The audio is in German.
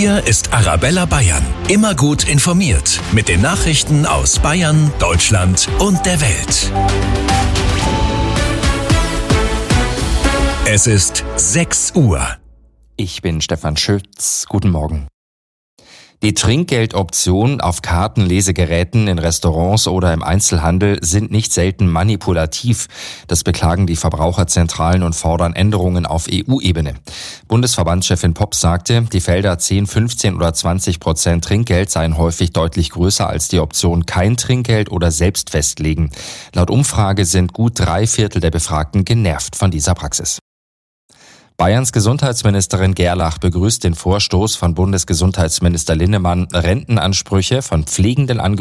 Hier ist Arabella Bayern. Immer gut informiert mit den Nachrichten aus Bayern, Deutschland und der Welt. Es ist 6 Uhr. Ich bin Stefan Schütz. Guten Morgen. Die Trinkgeldoptionen auf Karten, Lesegeräten, in Restaurants oder im Einzelhandel sind nicht selten manipulativ. Das beklagen die Verbraucherzentralen und fordern Änderungen auf EU-Ebene. Bundesverbandschefin Popp sagte, die Felder 10, 15 oder 20% Trinkgeld seien häufig deutlich größer als die Option kein Trinkgeld oder selbst festlegen. Laut Umfrage sind gut 3/4 der Befragten genervt von dieser Praxis. Bayerns Gesundheitsministerin Gerlach begrüßt den Vorstoß von Bundesgesundheitsminister Linnemann, Rentenansprüche von pflegenden Angehörigen